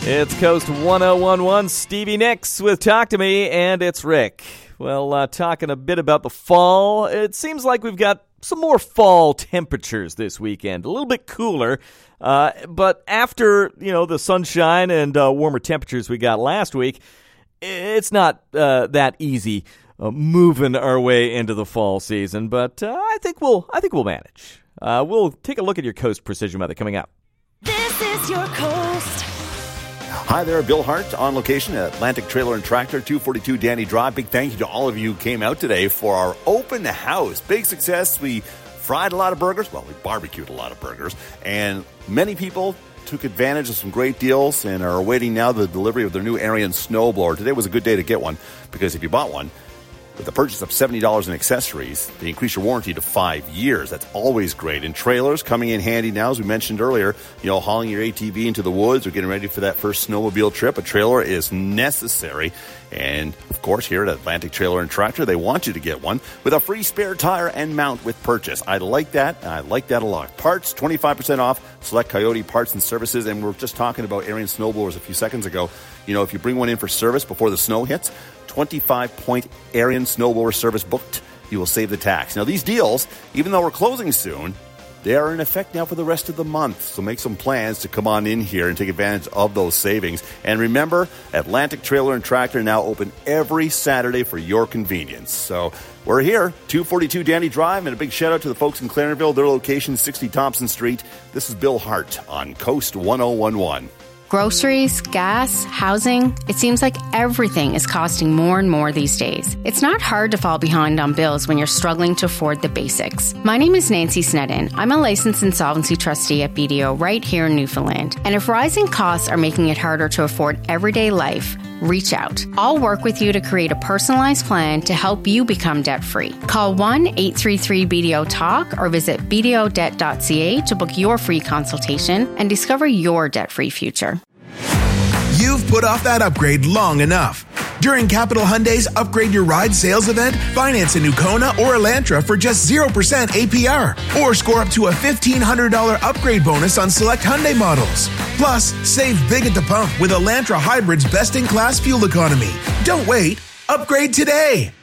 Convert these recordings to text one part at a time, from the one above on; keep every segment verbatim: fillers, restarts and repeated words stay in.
It's Coast one oh one one, Stevie Nicks with Talk to Me, and it's Rick. Well, uh, talking a bit about the fall, it seems like we've got some more fall temperatures this weekend, a little bit cooler, uh, but after, you know, the sunshine and uh, warmer temperatures we got last week, it's not uh, that easy uh, moving our way into the fall season, but uh, I think we'll I think we'll manage. Uh, we'll take a look at your Coast Precision Weather coming up. This is your Coast. Hi there, Bill Hart on location at Atlantic Trailer and Tractor, two forty-two Danny Drive. Big thank you to all of you who came out today for our open house. Big success. We fried a lot of burgers. Well, we barbecued a lot of burgers. And many people took advantage of some great deals and are awaiting now the delivery of their new Ariens snowblower. Today was a good day to get one because if you bought one, with the purchase of seventy dollars in accessories, they increase your warranty to five years. That's always great. And trailers coming in handy now, as we mentioned earlier, you know, hauling your A T V into the woods or getting ready for that first snowmobile trip. A trailer is necessary. And, of course, here at Atlantic Trailer and Tractor, they want you to get one with a free spare tire and mount with purchase. I like that. I like that a lot. Parts, twenty-five percent off, select Coyote parts and services. And we were just talking about Ariens snowblowers a few seconds ago. You know, if you bring one in for service before the snow hits, twenty-five point Ariens snowblower service booked, you will save the tax. Now, these deals, even though we're closing soon, they are in effect now for the rest of the month. So make some plans to come on in here and take advantage of those savings. And remember, Atlantic Trailer and Tractor now open every Saturday for your convenience. So we're here, two forty-two Danny Drive, and a big shout out to the folks in Clarenville, their location, sixty Thompson Street. This is Bill Hart on Coast one oh one one. Groceries, gas, housing, it seems like everything is costing more and more these days. It's not hard to fall behind on bills when you're struggling to afford the basics. My name is Nancy Snedden. I'm a licensed insolvency trustee at B D O right here in Newfoundland. And if rising costs are making it harder to afford everyday life, reach out. I'll work with you to create a personalized plan to help you become debt-free. Call one eight three three B D O talk or visit b d o debt dot c a to book your free consultation and discover your debt-free future. You've put off that upgrade long enough. During Capital Hyundai's Upgrade Your Ride sales event, finance a new Kona or Elantra for just zero percent A P R. Or score up to a fifteen hundred dollars upgrade bonus on select Hyundai models. Plus, save big at the pump with Elantra Hybrid's best-in-class fuel economy. Don't wait. Upgrade today.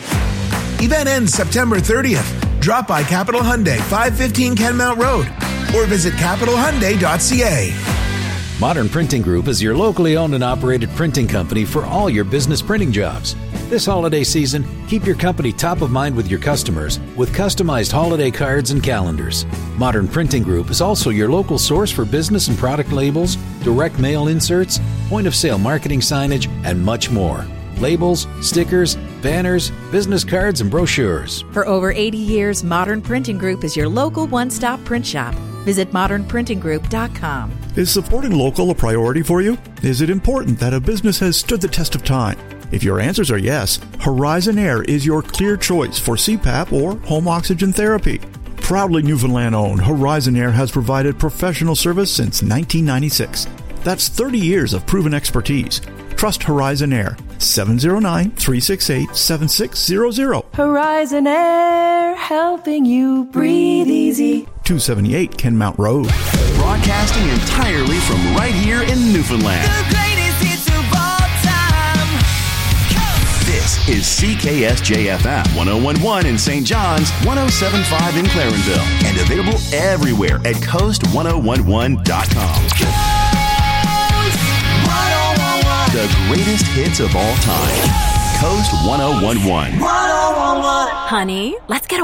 Event ends September thirtieth. Drop by Capital Hyundai, five fifteen Kenmount Road. Or visit capital hyundai dot c a. Modern Printing Group is your locally owned and operated printing company for all your business printing jobs. This holiday season, keep your company top of mind with your customers with customized holiday cards and calendars. Modern Printing Group is also your local source for business and product labels, direct mail inserts, point-of-sale marketing signage, and much more. Labels, stickers, banners, business cards, and brochures. For over eighty years, Modern Printing Group is your local one-stop print shop. Visit modern printing group dot com. Is supporting local a priority for you? Is it important that a business has stood the test of time? If your answers are yes, Horizon Air is your clear choice for C PAP or home oxygen therapy. Proudly Newfoundland-owned, Horizon Air has provided professional service since nineteen ninety-six. That's thirty years of proven expertise. Trust Horizon Air. seven oh nine, three six eight, seven six zero zero. Horizon Air, helping you breathe easy. two seventy-eight Kenmount Road. Broadcasting entirely from right here in Newfoundland. The greatest hits of all time. Coast. This is C K S J F M one oh one point one in Saint John's, one oh seven point five in Clarenville, and available everywhere at coast one oh one one dot com. The greatest hits of all time. Coast one oh one one. Honey, let's get a